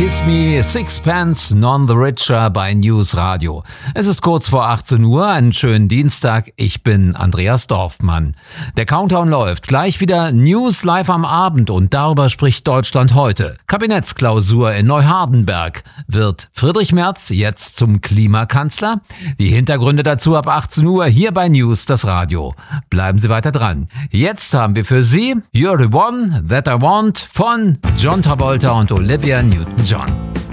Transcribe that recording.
Kiss Me, Sixpence, None the Richer bei News Radio. Es ist kurz vor 18 Uhr, einen schönen Dienstag. Ich bin Andreas Dorfmann. Der Countdown läuft. Gleich wieder News live am Abend und darüber spricht Deutschland heute. Kabinettsklausur in Neuhardenberg. Wird Friedrich Merz jetzt zum Klimakanzler? Die Hintergründe dazu ab 18 Uhr hier bei News, das Radio. Bleiben Sie weiter dran. Jetzt haben wir für Sie You're the One That I Want von John Travolta und Olivia Newton-John.